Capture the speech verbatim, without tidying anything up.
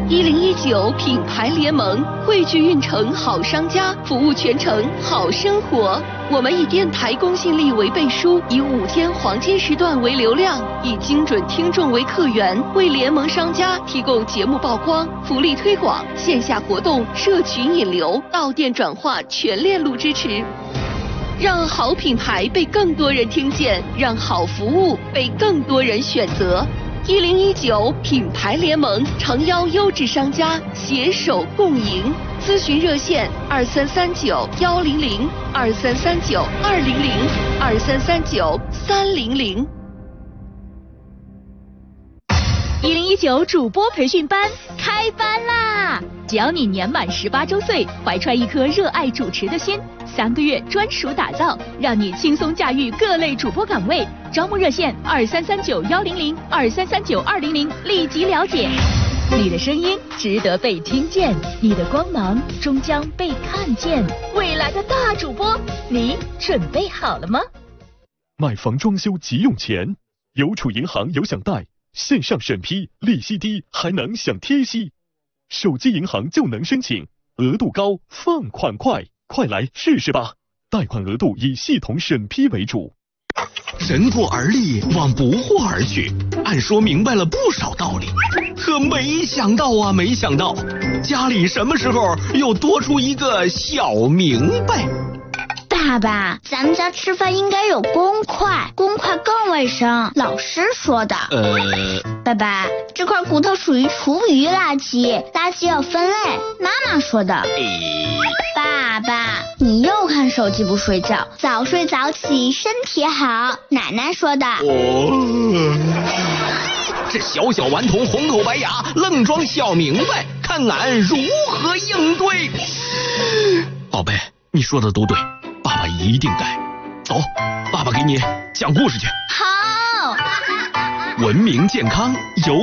一零一九品牌联盟汇聚运城好商家，服务全城好生活。我们以电台公信力为背书，以五天黄金时段为流量，以精准听众为客源，为联盟商家提供节目曝光、福利推广、线下活动、社群引流、到店转化全链路支持。让好品牌被更多人听见，让好服务被更多人选择。一零一九品牌联盟诚邀优质商家携手共赢。咨询热线二三三九幺零零二三三九二零零二三三九三零零。 一零一九主播培训班开班啦！只要你年满十八周岁，怀揣一颗热爱主持的心，三个月专属打造，让你轻松驾驭各类主播岗位。招募热线二三三九幺零零二三三九二零零，立即了解。你的声音值得被听见，你的光芒终将被看见。未来的大主播，你准备好了吗？ 买房装修急用钱，邮储银行有享贷，线上审批，利息低，还能享贴息。手机银行就能申请，额度高，放款快，快来试试吧！贷款额度以系统审批为主。 人过而立，往不惑而去，按说明白了不少道理，可没想到啊，没想到家里什么时候又多出一个小明白。 爸爸，咱们家吃饭应该有公筷，公筷更卫生，老师说的。 呃， 爸爸，这块骨头属于厨余垃圾，垃圾要分类，妈妈说的。 诶， 爸爸，你又看手机不睡觉，早睡早起身体好，奶奶说的。 哦，这小小顽童红口白牙，愣装小明白，看俺如何应对。宝贝，你说的都对，爸爸一定改。走，爸爸给你讲故事去。 好。 文明健康由